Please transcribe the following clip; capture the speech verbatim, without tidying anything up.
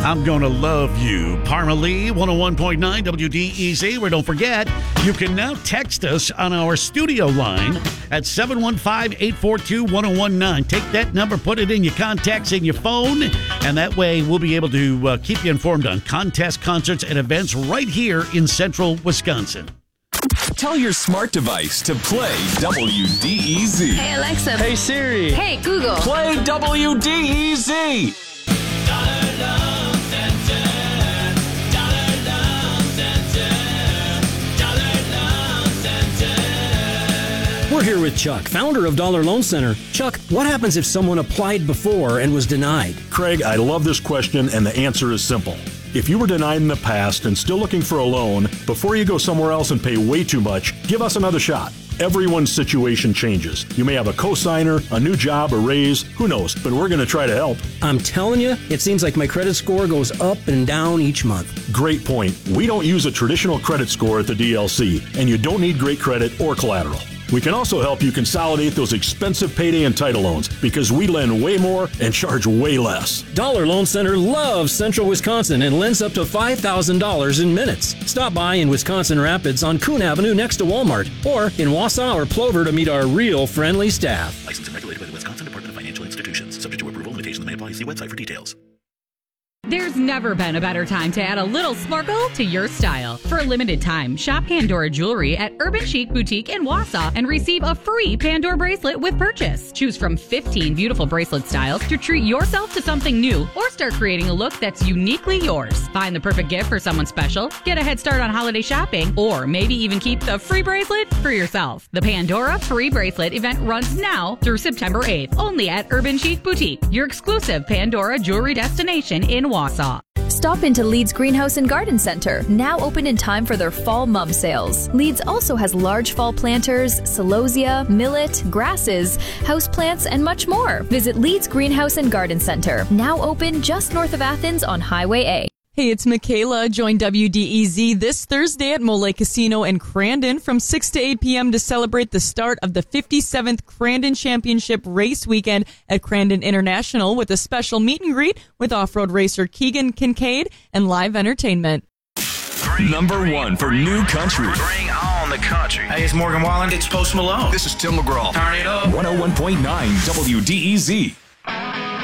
I'm Gonna Love You. Parma Lee, one oh one point nine W D E Z, where don't forget, you can now text us on our studio line at seven one five, eight four two, one oh one nine. Take that number, put it in your contacts in your phone, and that way we'll be able to uh, keep you informed on contests, concerts, and events right here in central Wisconsin. Tell your smart device to play W D E Z. Hey, Alexa. Hey, Siri. Hey, Google. Play W D E Z. We're here with Chuck, founder of Dollar Loan Center. Chuck, what happens if someone applied before and was denied? Craig, I love this question, and the answer is simple. If you were denied in the past and still looking for a loan, before you go somewhere else and pay way too much, give us another shot. Everyone's situation changes. You may have a cosigner, a new job, a raise, who knows, but we're going to try to help. I'm telling you, it seems like my credit score goes up and down each month. Great point. We don't use a traditional credit score at the D L C, and you don't need great credit or collateral. We can also help you consolidate those expensive payday and title loans because we lend way more and charge way less. Dollar Loan Center loves Central Wisconsin and lends up to five thousand dollars in minutes. Stop by in Wisconsin Rapids on Coon Avenue next to Walmart, or in Wausau or Plover to meet our real friendly staff. Licensed and regulated by the Wisconsin Department of Financial Institutions. Subject to approval, limitations may apply. See website for details. There's never been a better time to add a little sparkle to your style. For a limited time, shop Pandora Jewelry at Urban Chic Boutique in Wausau and receive a free Pandora bracelet with purchase. Choose from fifteen beautiful bracelet styles to treat yourself to something new or start creating a look that's uniquely yours. Find the perfect gift for someone special, get a head start on holiday shopping, or maybe even keep the free bracelet for yourself. The Pandora Free Bracelet event runs now through September eighth, only at Urban Chic Boutique, your exclusive Pandora jewelry destination in Wausau. Wausau. Stop into Leeds Greenhouse and Garden Center, now open in time for their fall mum sales. Leeds also has large fall planters, celosia, millet, grasses, houseplants, and much more. Visit Leeds Greenhouse and Garden Center, now open just north of Athens on Highway A. Hey, it's Michaela. Join W D E Z this Thursday at Mole Casino in Crandon from six to eight p.m. to celebrate the start of the fifty-seventh Crandon Championship Race Weekend at Crandon International with a special meet and greet with off-road racer Keegan Kincaid and live entertainment. Bring, Number bring, one for bring, new country. Bring on the country. Hey, it's Morgan Wallen. It's Post Malone. This is Tim McGraw. Turn it up. one oh one point nine W D E Z.